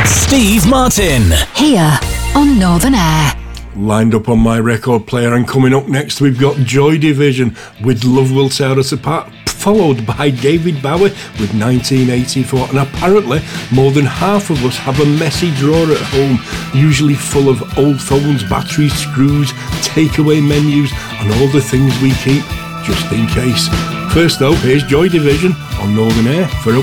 Steve Martin. Here on Northern Air. Lined up on my record player, and coming up next we've got Joy Division with Love Will Tear Us Apart, followed by David Bowie with 1984. And apparently more than half of us have a messy drawer at home, usually full of old phones, batteries, screws, takeaway menus and all the things we keep just in case. First though, here's Joy Division on Northern Air for a